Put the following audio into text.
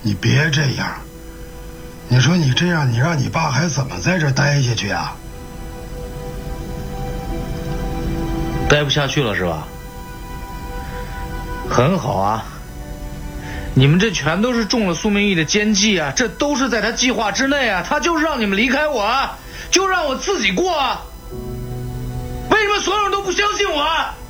你别这样。你说你这样，你让你爸还怎么在这待下去啊？ 待不下去了是吧？很好啊，你们这全都是中了苏明义的奸计啊，这都是在他计划之内啊，他就是让你们离开我啊，就让我自己过啊。为什么所有人都不相信我啊？